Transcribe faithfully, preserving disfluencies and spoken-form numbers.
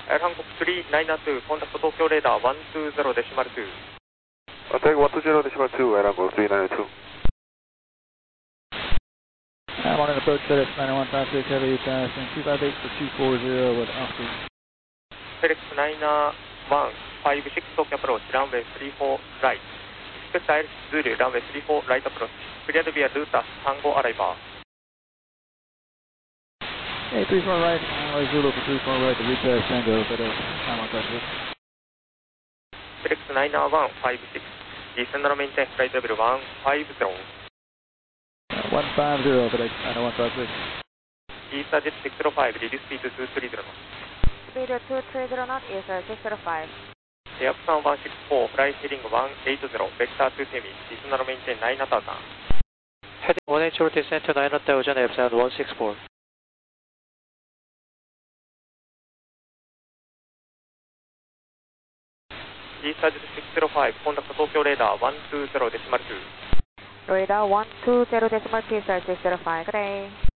エルハンコクスリーナインツー、コンタクト東京レーダーワンツーゼロデシマルツー。 Take one two zero decimal two, Air Angle three nine two. I'm on an approach FedEx nine one five six heavy passing two five eight for two four zero with Oscar. FedEx nine one five six 東京アプローチ、ランウェイスリーフォーライト。スペクター エルシックス ズール、ランウェイスリーフォーライトアプローチ。クリアドビアルータさんごアライバー。 Hey, three four right, uh, Zulu for three four right, the retest Tango, FedEx nine one five six. FedEx nine one five six、Descend and maintain flight level one five zero。 one five zero, FedEx nine one five six. Easter Jet six zero five、reduce speed two three zero knots。 Speed two three zero knots, Easter six zero five。 Japan one six four、fly heading one eight zero、vector two semi、Descend and maintain nine thousand。 Heading one eight zero, descend to nine thousand, Epsilon one six four。 Easter Jet six zero five、コンタクト東京レーダーワンツーゼロデシマルツー。 Radar one two zero decimal two, sir six zero five. Good day.